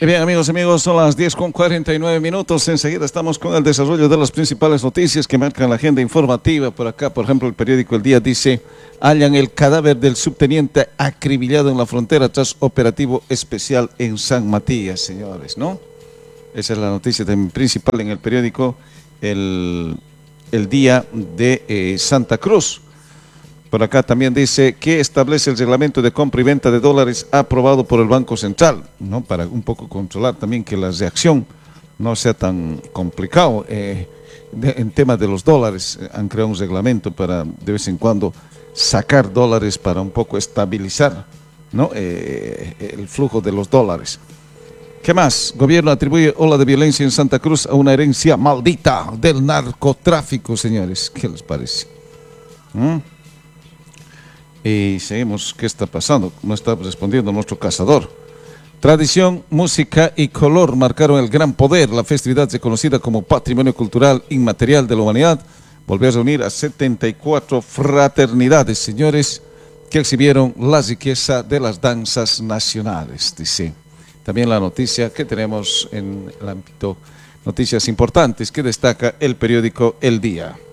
Bien, amigos, son las 10:49. Enseguida estamos con el desarrollo de las principales noticias que marcan la agenda informativa. Por acá, por ejemplo, el periódico El Día dice: hallan el cadáver del subteniente acribillado en la frontera tras operativo especial en San Matías, señores, ¿no? Esa es la noticia principal en el periódico El Día de Santa Cruz. Por acá también dice que establece el reglamento de compra y venta de dólares aprobado por el Banco Central, ¿no? Para un poco controlar también que la reacción no sea tan complicado. En temas de los dólares, han creado un reglamento para de vez en cuando sacar dólares para un poco estabilizar, ¿no? El flujo de los dólares. ¿Qué más? Gobierno atribuye ola de violencia en Santa Cruz a una herencia maldita del narcotráfico, señores. ¿Qué les parece? Y seguimos, ¿qué está pasando? No está respondiendo nuestro cazador. Tradición, música y color marcaron el gran poder. La festividad reconocida como Patrimonio Cultural Inmaterial de la Humanidad volvió a reunir a 74 fraternidades, señores, que exhibieron la riqueza de las danzas nacionales, dice. También la noticia que tenemos en el ámbito, noticias importantes que destaca el periódico El Día.